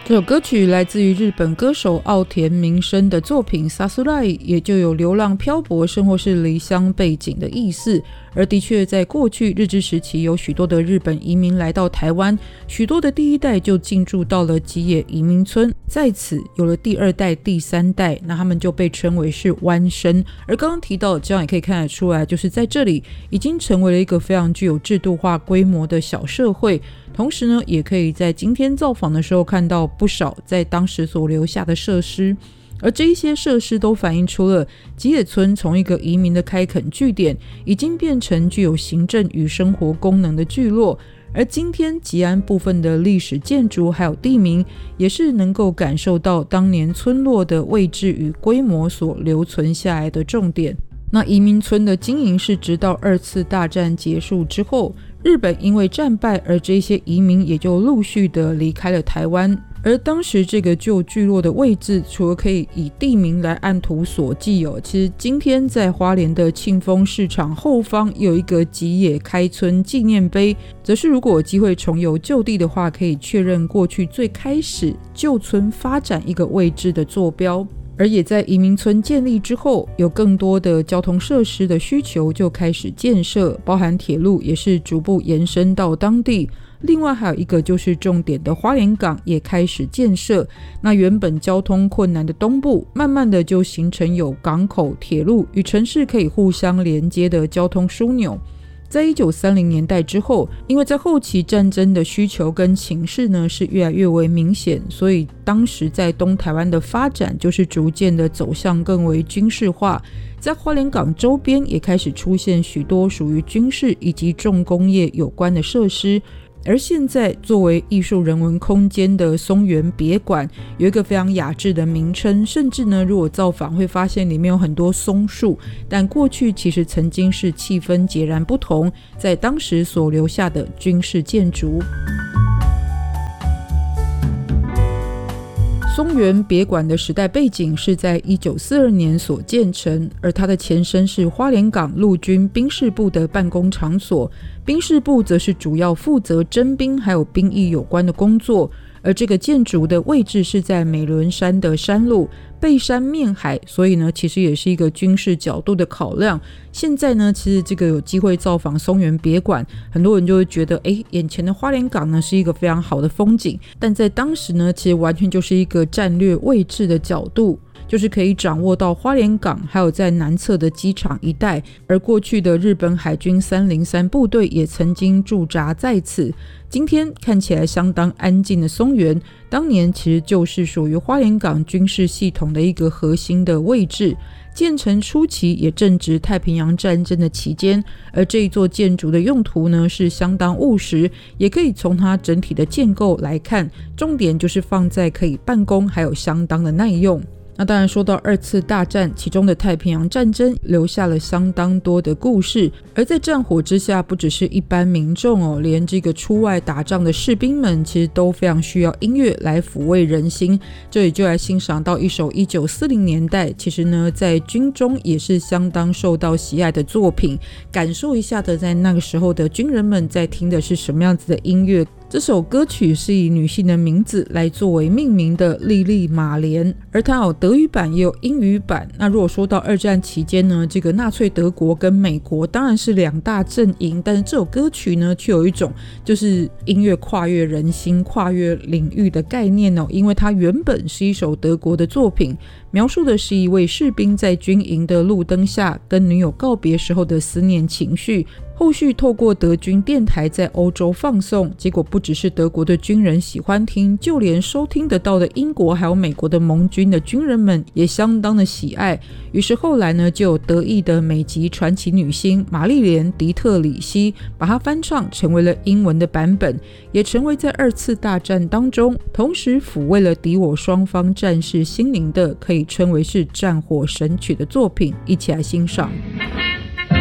这首歌曲来自于日本歌手奥田民生的作品 Sasurai， 也就有流浪漂泊生或是离乡背景的意思。而的确在过去日治时期有许多的日本移民来到台湾，许多的第一代就进驻到了吉野移民村，在此有了第二代第三代，那他们就被称为是湾生。而刚刚提到这样也可以看得出来，就是在这里已经成为了一个非常具有制度化规模的小社会。同时呢，也可以在今天造访的时候看到不少在当时所留下的设施，而这一些设施都反映出了吉野村从一个移民的开垦据点已经变成具有行政与生活功能的聚落。而今天吉安部分的历史建筑还有地名也是能够感受到当年村落的位置与规模所留存下来的重点。那移民村的经营是直到二次大战结束之后，日本因为战败，而这些移民也就陆续的离开了台湾。而当时这个旧聚落的位置，除了可以以地名来按图索骥其实今天在花莲的庆丰市场后方有一个吉野开村纪念碑，则是如果有机会重游旧地的话，可以确认过去最开始旧村发展一个位置的坐标。而也在移民村建立之后，有更多的交通设施的需求就开始建设，包含铁路也是逐步延伸到当地。另外还有一个就是重点的花莲港也开始建设，那原本交通困难的东部慢慢的就形成有港口、铁路与城市可以互相连接的交通枢纽。在1930年代之后，因为在后期战争的需求跟情势呢是越来越为明显，所以当时在东台湾的发展就是逐渐的走向更为军事化。在花莲港周边也开始出现许多属于军事以及重工业有关的设施。而现在作为艺术人文空间的松原别馆有一个非常雅致的名称，甚至呢如果造访会发现里面有很多松树，但过去其实曾经是气氛截然不同，在当时所留下的军事建筑。松原别馆的时代背景是在1942年所建成，而它的前身是花莲港陆军兵事部的办公场所，兵事部则是主要负责征兵还有兵役有关的工作。而这个建筑的位置是在美仑山的山路，背山面海，所以呢其实也是一个军事角度的考量。现在呢其实这个有机会造访松原别馆，很多人就会觉得眼前的花莲港呢是一个非常好的风景，但在当时呢其实完全就是一个战略位置的角度，就是可以掌握到花莲港还有在南侧的机场一带，而过去的日本海军303部队也曾经驻扎在此。今天看起来相当安静的松原，当年其实就是属于花莲港军事系统的一个核心的位置。建成初期也正值太平洋战争的期间，而这一座建筑的用途呢是相当务实，也可以从它整体的建构来看，重点就是放在可以办公还有相当的耐用。那当然说到二次大战，其中的太平洋战争留下了相当多的故事，而在战火之下，不只是一般民众连这个出外打仗的士兵们其实都非常需要音乐来抚慰人心。这里就来欣赏到一首1940年代其实呢在军中也是相当受到喜爱的作品，感受一下的在那个时候的军人们在听的是什么样子的音乐。这首歌曲是以女性的名字来作为命名的，莉莉马莲，而它有德语版也有英语版。那如果说到二战期间呢，这个纳粹德国跟美国当然是两大阵营，但是这首歌曲呢却有一种就是音乐跨越人心跨越领域的概念因为它原本是一首德国的作品，描述的是一位士兵在军营的路灯下跟女友告别时候的思念情绪，后续透过德军电台在欧洲放送，结果不只是德国的军人喜欢听，就连收听得到的英国还有美国的盟军的军人们也相当的喜爱。于是后来呢，就有德裔的美籍传奇女星玛丽莲·迪特里希把它翻唱成为了英文的版本，也成为在二次大战当中同时抚慰了敌我双方战士心灵的，可以称为是战火神曲的作品。一起来欣赏。